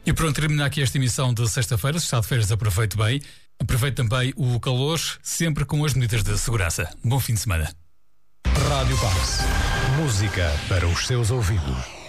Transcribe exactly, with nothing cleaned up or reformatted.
E pronto, termina aqui esta emissão de sexta-feira. Se está de férias, aproveite bem. Aproveite também o calor, sempre com as medidas de segurança. Bom fim de semana. Rádio Pax. Música para os seus ouvidos.